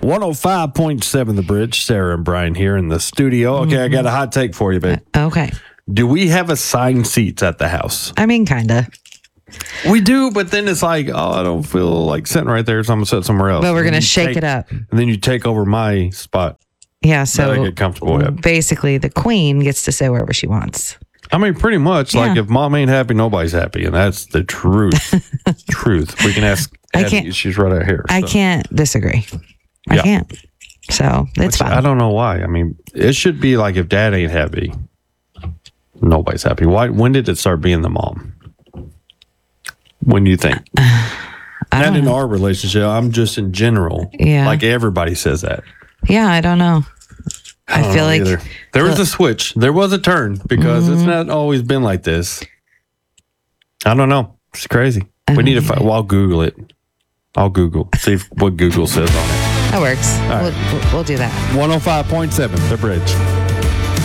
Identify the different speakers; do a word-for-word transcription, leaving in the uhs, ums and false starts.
Speaker 1: one oh five point seven The Bridge. Sarah and Brian here in the studio. Okay, mm-hmm. I got a hot take for you, babe.
Speaker 2: Okay.
Speaker 1: Do we have assigned seats at the house?
Speaker 2: I mean, kind of.
Speaker 1: We do, but then it's like, oh, I don't feel like sitting right there, so I'm going to sit somewhere else.
Speaker 2: But we're going to shake
Speaker 1: take,
Speaker 2: it up.
Speaker 1: And then you take over my spot.
Speaker 2: Yeah, so
Speaker 1: I get comfortable with.
Speaker 2: Basically, the queen gets to sit wherever she wants.
Speaker 1: I mean, pretty much. Yeah. Like, if mom ain't happy, nobody's happy. And that's the truth. Truth. We can ask Addie. She's right out here. So.
Speaker 2: I can't disagree. I yeah. can't. So, it's
Speaker 1: Which,
Speaker 2: fine.
Speaker 1: I don't know why. I mean, it should be like if dad ain't happy, nobody's happy. Why? When did it start being the mom? When do you think? Not in know. our relationship. I'm just in general.
Speaker 2: Yeah.
Speaker 1: Like everybody says that.
Speaker 2: Yeah, I don't know. I,
Speaker 1: I
Speaker 2: feel like
Speaker 1: either. there was a switch. There was a turn because mm-hmm. it's not always been like this. I don't know. It's crazy. We need to find. Well, I'll Google it. I'll Google. See if, what Google says on it.
Speaker 2: That works. Right. We'll, we'll do that.
Speaker 1: one oh five point seven The Bridge.